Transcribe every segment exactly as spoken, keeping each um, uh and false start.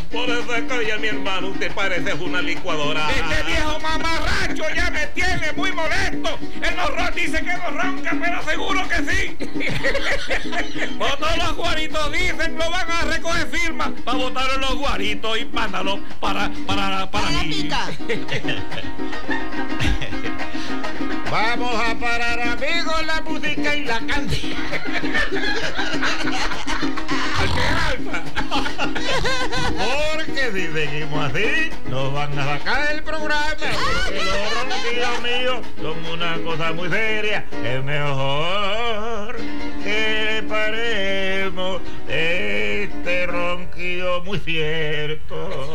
Por eso es que ya mi hermano, usted parece una licuadora. Este viejo mamarracho ya me tiene muy molesto. Él no ron, dice que no ronca, pero seguro que sí. Por todos los guaritos dicen, lo van a recoger firmas para botar en los guaritos y mándalo para, para, para mí. Vamos a parar, amigos, la música y la canción. Porque si seguimos así, nos van a sacar del programa. Porque los ronquidos míos son una cosa muy seria. Es mejor que paremos este ronquido muy cierto.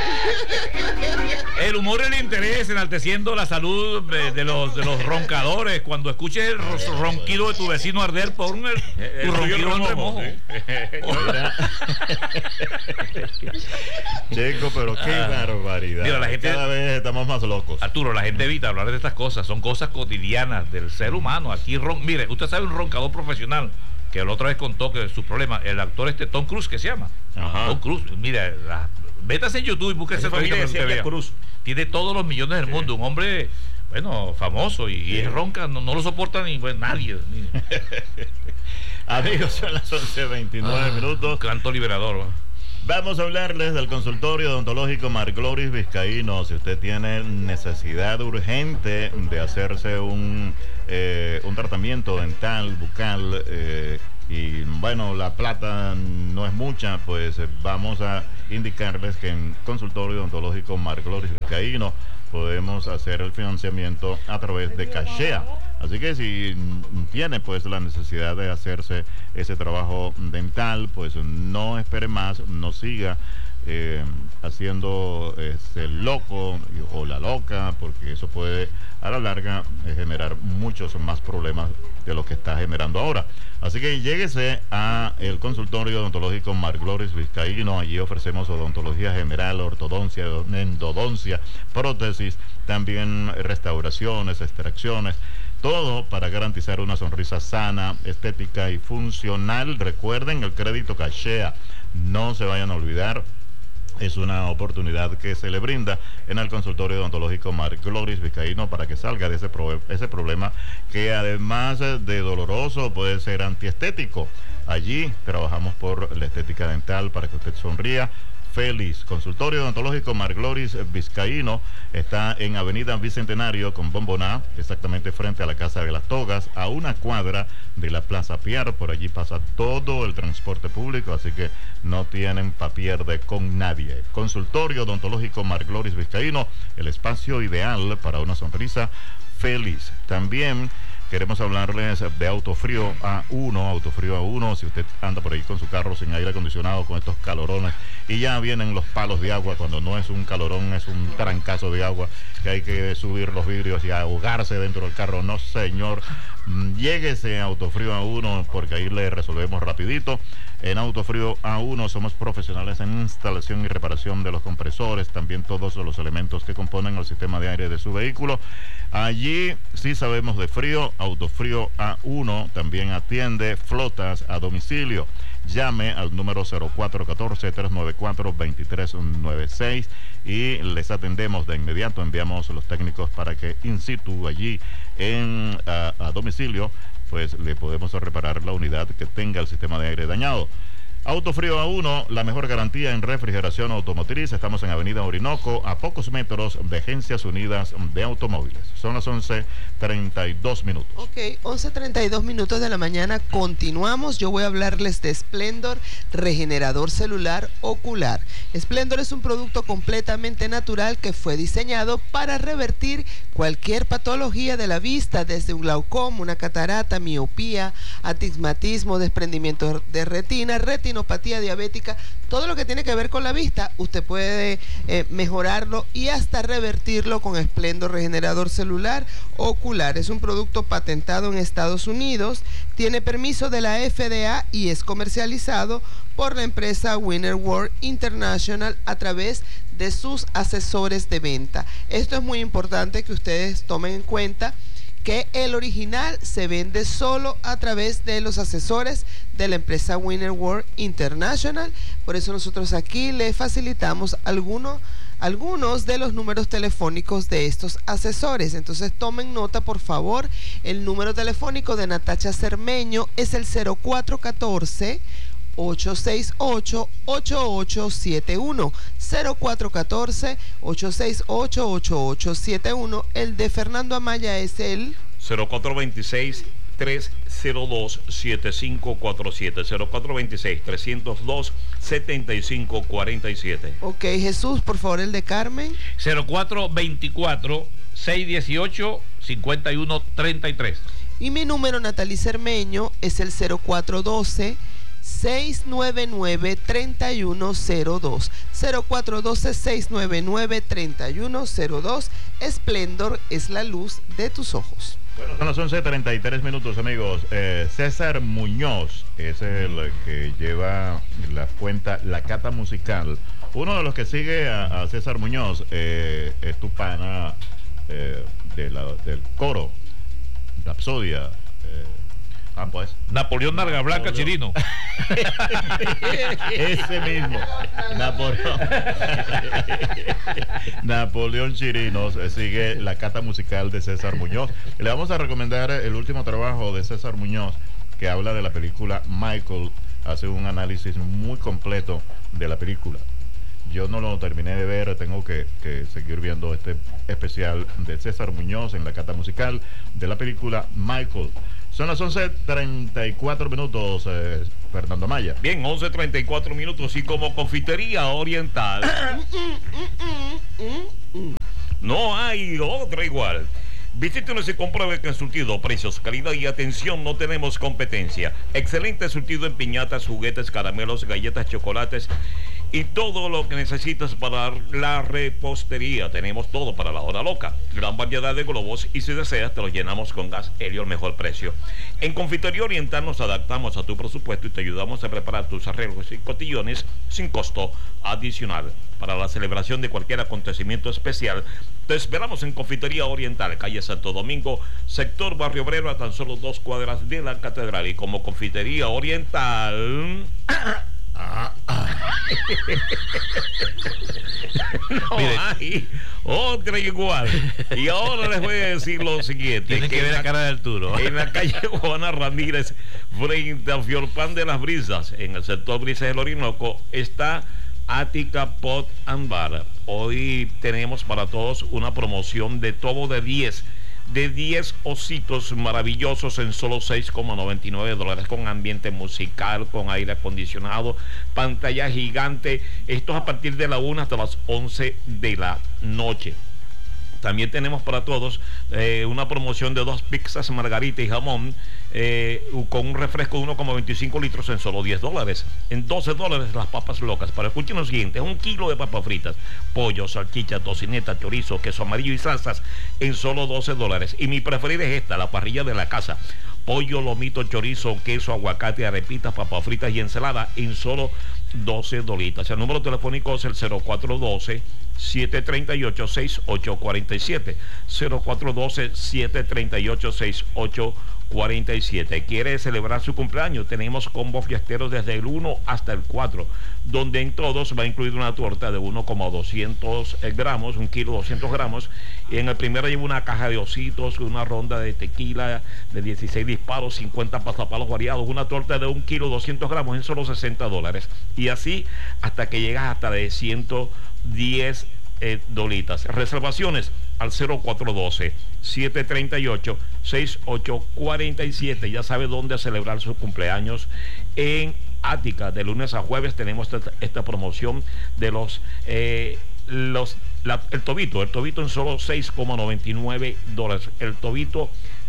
El humor y el interés enalteciendo la salud de, de, los, de los roncadores. Cuando escuches el ronquido de tu vecino arder, pon el, tu ronquido en remojo. Chico, pero qué ah, barbaridad. Mira, la gente, cada vez estamos más locos. Arturo, la gente evita hablar de estas cosas. Son cosas cotidianas del ser humano. Aquí, ron, mire, usted sabe un roncador profesional que la otra vez contó que su problema, el actor este Tom Cruise, que se llama Ajá. Tom Cruise, mira, la, métase en YouTube y búsquese el Cruz. Tiene todos los millones del sí. mundo, un hombre, bueno, famoso y, sí. y es ronca, no, no lo soporta ni pues, nadie. Ni... Amigos, son las once veintinueve ah, minutos. Canto liberador. ¿no? Vamos a hablarles del consultorio odontológico Margloris Vizcaíno. Si usted tiene necesidad urgente de hacerse un, eh, un tratamiento dental, bucal, eh, y bueno, la plata no es mucha, pues vamos a indicarles que en consultorio odontológico Margloris Vizcaíno podemos hacer el financiamiento a través de Cachea. Así que si tiene pues la necesidad de hacerse ese trabajo dental, pues no espere más, no siga eh, haciendo ese loco o la loca, porque eso puede a la larga eh, generar muchos más problemas de lo que está generando ahora. Así que lléguese a el consultorio odontológico Margloris Vizcaíno. Allí ofrecemos odontología general, ortodoncia, endodoncia, prótesis, también restauraciones, extracciones. Todo para garantizar una sonrisa sana, estética y funcional. Recuerden el crédito Cachea. No se vayan a olvidar. Es una oportunidad que se le brinda en el consultorio odontológico Margloris Vizcaíno para que salga de ese, pro ese problema que además de doloroso puede ser antiestético. Allí trabajamos por la estética dental para que usted sonría feliz. Consultorio odontológico Margloris Vizcaíno está en Avenida Bicentenario con Bomboná, exactamente frente a la Casa de las Togas, a una cuadra de la Plaza Piar. Por allí pasa todo el transporte público, así que no tienen pa' pierde con nadie. Consultorio odontológico Margloris Vizcaíno, el espacio ideal para una sonrisa feliz. También queremos hablarles de Autofrío A uno, Autofrío A uno, si usted anda por ahí con su carro sin aire acondicionado, con estos calorones, y ya vienen los palos de agua, cuando no es un calorón, es un trancazo de agua, que hay que subir los vidrios y ahogarse dentro del carro. No, señor, lléguese a Autofrío A uno, porque ahí le resolvemos rapidito. En Autofrío A uno somos profesionales en instalación y reparación de los compresores, también todos los elementos que componen el sistema de aire de su vehículo. Allí sí sabemos de frío. Autofrío A uno también atiende flotas a domicilio. Llame al número cero cuatro uno cuatro, tres nueve cuatro, dos tres nueve seis y les atendemos de inmediato. Enviamos los técnicos para que in situ allí en a, a domicilio pues le podemos reparar la unidad que tenga el sistema de aire dañado. Autofrío A uno, la mejor garantía en refrigeración automotriz. Estamos en Avenida Orinoco, a pocos metros de Agencias Unidas de Automóviles. Son las once treinta y dos minutos. Ok, once treinta y dos minutos de la mañana. Continuamos. Yo voy a hablarles de Splendor Regenerador Celular Ocular. Splendor es un producto completamente natural que fue diseñado para revertir cualquier patología de la vista, desde un glaucoma, una catarata, miopía, astigmatismo, desprendimiento de retina, retinopatía diabética, todo lo que tiene que ver con la vista. Usted puede eh, mejorarlo y hasta revertirlo con Splendor Regenerador Celular Ocular. Es un producto patentado en Estados Unidos, tiene permiso de la F D A y es comercializado por la empresa Winner World International a través de sus asesores de venta. Esto es muy importante que ustedes tomen en cuenta, que el original se vende solo a través de los asesores de la empresa Winner World International. Por eso nosotros aquí le facilitamos alguno, algunos de los números telefónicos de estos asesores. Entonces tomen nota, por favor. El número telefónico de Natacha Cermeño es el cero cuatro uno cuatro, ocho seis ocho, ocho ocho siete uno, cero cuatro uno cuatro, ocho seis ocho, ocho ocho siete uno. El de Fernando Amaya es el cero cuatro dos seis, tres cero dos, siete cinco cuatro siete, cero cuatro dos seis, tres cero dos, siete cinco cuatro siete. Ok, Jesús, por favor, el de Carmen. cero cuatro veinticuatro, seiscientos dieciocho, cincuenta y uno treinta y tres. Y mi número, Natalie Cermeño, es el cero cuatro uno dos, seis nueve nueve, tres uno cero dos, cero cuatro uno dos, seis nueve nueve, tres uno cero dos. Esplendor es la luz de tus ojos. Bueno, son las once treinta y tres minutos, amigos. Eh, César Muñoz es el que lleva la cuenta La Cata Musical. Uno de los que sigue a, a César Muñoz eh, es tu pana eh, de la, del coro, Rapsodia. Eh, ah, pues. Napoleón Narga Blanca Chirino. Ese mismo. Napoleón. Napoleón Chirino sigue La Cata Musical de César Muñoz. Le vamos a recomendar el último trabajo de César Muñoz, que habla de la película Michael. Hace un análisis muy completo de la película. Yo no lo terminé de ver, tengo que, que seguir viendo este especial de César Muñoz en La Cata Musical de la película Michael. Son las once treinta y cuatro minutos, eh, Fernando Maya. Bien, once treinta y cuatro minutos, y como Confitería Oriental no hay otra igual. Visítenos y compruebe que en surtido, precios, calidad y atención no tenemos competencia. Excelente surtido en piñatas, juguetes, caramelos, galletas, chocolates y todo lo que necesitas para la repostería. Tenemos todo para la hora loca. Gran variedad de globos y si deseas te los llenamos con gas helio al mejor precio. En Confitería Oriental nos adaptamos a tu presupuesto y te ayudamos a preparar tus arreglos y cotillones sin costo adicional. Para la celebración de cualquier acontecimiento especial, te esperamos en Confitería Oriental, calle Santo Domingo, sector Barrio Obrero, a tan solo dos cuadras de la Catedral. Y como Confitería Oriental... Ah, ah. No Mire, hay otra igual. Y ahora les voy a decir lo siguiente: tienen que, que ver la, la cara del Arturo. En la calle Juana Ramírez, frente a Fiorpan de las Brisas, en el sector Brisas del Orinoco, está Ática Pot and Bar. Hoy tenemos para todos una promoción de todo de diez. De diez ositos maravillosos en solo seis coma noventa y nueve dólares, con ambiente musical, con aire acondicionado, pantalla gigante. Esto es a partir de la una hasta las once de la noche. También tenemos para todos eh, una promoción de dos pizzas margarita y jamón eh, con un refresco de uno coma veinticinco litros en solo diez dólares. En doce dólares las papas locas. Para escuchen lo siguiente: un kilo de papas fritas, pollo, salchicha, tocineta, chorizo, queso amarillo y salsas en solo doce dólares. Y mi preferida es esta, la parrilla de la casa. Pollo, lomito, chorizo, queso, aguacate, arepitas, papas fritas y ensalada en solo doce dolitas. El número telefónico es el cero cuatro uno dos, siete tres ocho, seis ocho cuatro siete, cero cuatro uno dos, siete tres ocho, seis ocho cuarenta y siete. ¿Quiere celebrar su cumpleaños? Tenemos combos fiesteros desde el uno hasta el cuatro, donde en todos va incluir una torta de uno coma doscientos gramos, un kilo doscientos gramos. Y en el primero lleva una caja de ositos, una ronda de tequila de dieciséis disparos, cincuenta pasapalos variados, una torta de un kilo doscientos gramos en solo sesenta dólares. Y así hasta que llegas hasta de ciento diez eh, dolitas. Reservaciones al cero cuatro uno dos, siete tres ocho, seis ocho cuatro siete. Ya sabe dónde celebrar su cumpleaños en Ática. De lunes a jueves tenemos esta, esta promoción de los eh, los la, el tobito, el tobito en solo seis coma noventa y nueve dólares. El tobito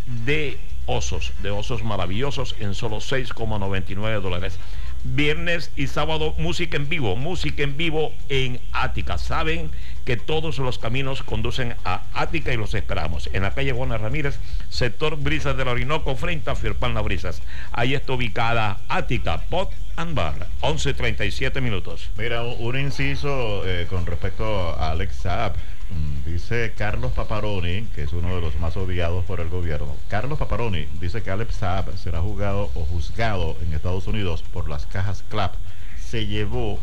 de osos, de osos maravillosos en solo seis coma noventa y nueve dólares. Viernes y sábado, música en vivo, música en vivo en Ática. Saben que todos los caminos conducen a Ática y los esperamos. En la calle Juana Ramírez, sector Brisas del Orinoco, frente a Fiorpan Las Brisas. Ahí está ubicada Ática Pot and Bar. once treinta y siete minutos. Mira, un inciso eh, con respecto a Alex Saab. Dice Carlos Paparoni, que es uno de los más odiados por el gobierno. Carlos Paparoni dice que Caleb Saab será juzgado o juzgado en Estados Unidos por las cajas Clap. Se llevó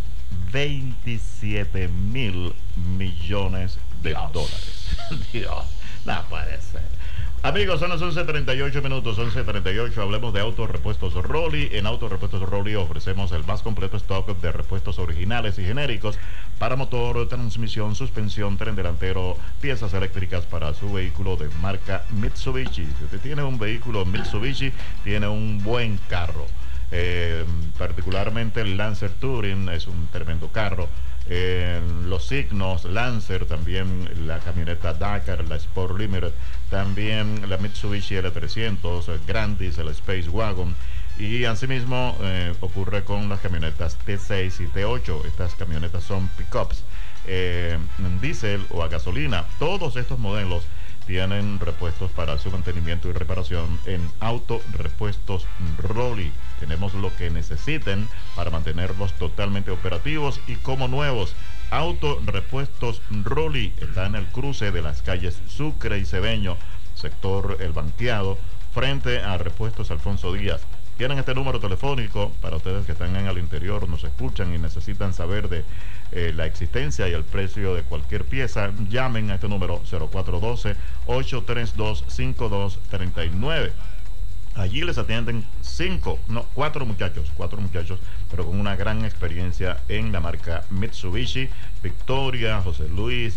veintisiete mil millones de Dios. dólares. Dios, no puede ser. Amigos, son las once treinta y ocho minutos, once treinta y ocho. Hablemos de Autorepuestos Rolly. En Autorepuestos Rolly ofrecemos el más completo stock de repuestos originales y genéricos para motor, transmisión, suspensión, tren delantero, piezas eléctricas para su vehículo de marca Mitsubishi. Si usted tiene un vehículo Mitsubishi, tiene un buen carro. Eh, particularmente el Lancer Touring es un tremendo carro. Eh, los signos Lancer, también la camioneta Dakar, la Sport Limited, también la Mitsubishi L trescientos, el Grandis, el Space Wagon, y asimismo eh, ocurre con las camionetas T seis y T ocho. Estas camionetas son pickups eh, en diésel o a gasolina. Todos estos modelos tienen repuestos para su mantenimiento y reparación en Autorepuestos Rolly. Tenemos lo que necesiten para mantenerlos totalmente operativos y como nuevos. Autorepuestos Rolly está en el cruce de las calles Sucre y Cedeño, sector El Banqueado, frente a Repuestos Alfonso Díaz. Tienen este número telefónico para ustedes que están en el interior, nos escuchan y necesitan saber de eh, la existencia y el precio de cualquier pieza. Llamen a este número cero cuatro uno dos, ocho tres dos, cinco dos tres nueve. Allí les atienden cinco, no, cuatro muchachos, cuatro muchachos, pero con una gran experiencia en la marca Mitsubishi, Victoria, José Luis,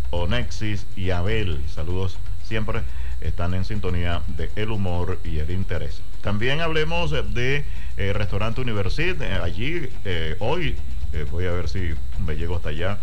Onexis y Abel. Saludos siempre, están en sintonía de el humor y el interés. También hablemos de eh, Restaurante Universit. Eh, allí eh, hoy eh, voy a ver si me llego hasta allá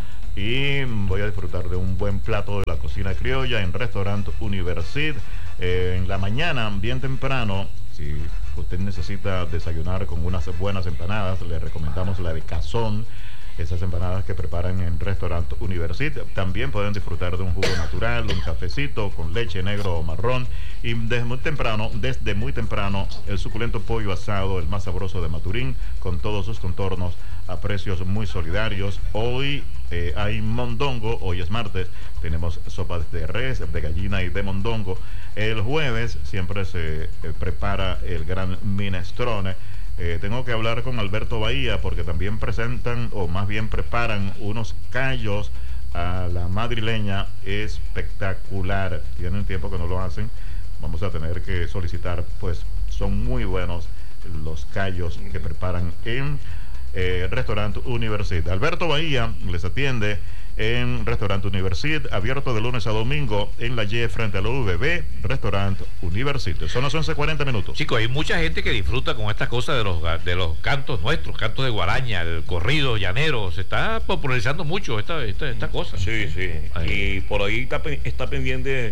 y voy a disfrutar de un buen plato de la cocina criolla en Restaurante Universit. Eh, en la mañana, bien temprano, si usted necesita desayunar con unas buenas empanadas, le recomendamos la de Cazón. Esas empanadas que preparan en Restaurante Universit. También pueden disfrutar de un jugo natural, un cafecito con leche negro o marrón. Y desde muy temprano, desde muy temprano, el suculento pollo asado, el más sabroso de Maturín, con todos sus contornos a precios muy solidarios. Hoy eh, hay mondongo, hoy es martes, tenemos sopas de res, de gallina y de mondongo. El jueves siempre se eh, prepara el gran minestrone. Eh, tengo que hablar con Alberto Bahía porque también presentan, o más bien preparan, unos callos a la madrileña espectacular. Tienen tiempo que no lo hacen. Vamos a tener que solicitar, pues son muy buenos los callos que preparan en eh, Restaurante Universit. Alberto Bahía les atiende en Restaurante Universit, abierto de lunes a domingo en la Y frente a la U V B, Restaurante Universit. Son las once cuarenta minutos. Chicos, hay mucha gente que disfruta con estas cosas de los de los cantos nuestros, cantos de guaraña, el corrido llanero. Se está popularizando mucho esta, esta, esta cosa. Sí, sí. Ahí. Y por ahí está, está pendiente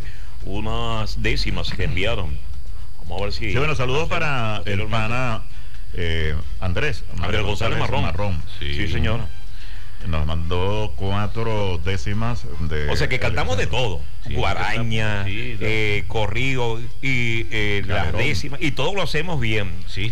unas décimas que enviaron. Vamos a ver si... Sí, bueno, saludos para el pana eh, Andrés. Andrés González Marrón. Marrón. Sí, sí, señor. Nos mandó cuatro décimas de... O sea que cantamos de todo. Sí, guaraña, sí, eh, corrido y eh, las décimas. Y todo lo hacemos bien. Sí.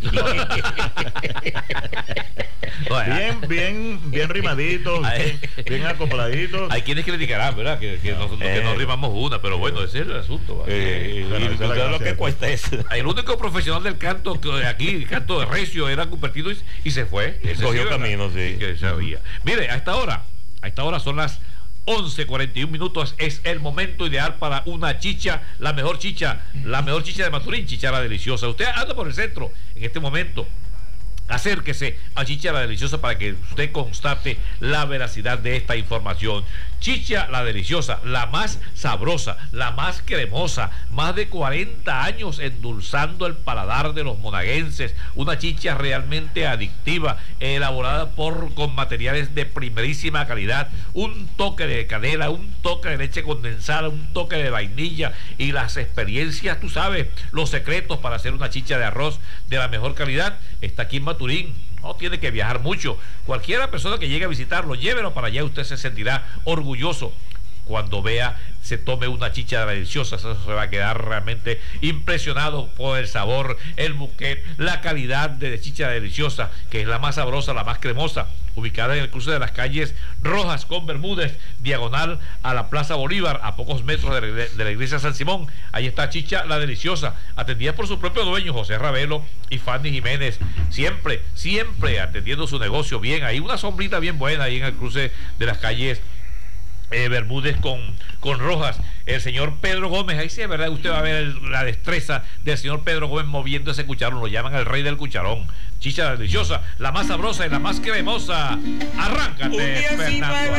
bien, bien, bien rimaditos, bien, bien acopladitos. Hay quienes criticarán, ¿verdad? Que, que, no, eh, que no rimamos una, pero bueno, ese es el asunto. Eh, bueno, y es lo que cuesta eso. El único profesional del canto que aquí, el canto de recio, era convertido y, y se fue. Cogió sí, camino, sí. Que sabía. Mire, a esta hora, a esta hora son las once cuarenta y un minutos, es el momento ideal para una chicha, la mejor chicha, la mejor chicha de Maturín, Chicha Deliciosa. Usted anda por el centro en este momento, acérquese a Chicha La Deliciosa para que usted constate la veracidad de esta información. Chicha La Deliciosa, la más sabrosa, la más cremosa, más de cuarenta años endulzando el paladar de los monaguenses. Una chicha realmente adictiva, elaborada por con materiales de primerísima calidad, un toque de canela, un toque de leche condensada, un toque de vainilla y las experiencias, tú sabes, los secretos para hacer una chicha de arroz de la mejor calidad, está aquí en Maturín. No tiene que viajar mucho. Cualquiera persona que llegue a visitarlo, llévelo para allá, usted se sentirá orgulloso cuando vea, se tome una chicha deliciosa. Eso se va a quedar realmente impresionado por el sabor, el bouquet, la calidad de chicha deliciosa, que es la más sabrosa, la más cremosa. ubicada en el cruce de las calles Rojas con Bermúdez, diagonal a la Plaza Bolívar, a pocos metros de la, de la iglesia San Simón. Ahí está Chicha la Deliciosa, atendida por su propio dueño, José Ravelo y Fanny Jiménez. Siempre, siempre atendiendo su negocio bien. Ahí una sombrita bien buena, ahí en el cruce de las calles Eh, Bermúdez con, con Rojas. El señor Pedro Gómez, ahí sí es verdad, usted va a ver el, la destreza del señor Pedro Gómez moviendo ese cucharón, lo llaman el rey del cucharón. Chicha deliciosa, la más sabrosa y la más cremosa. Arráncate, Fernando.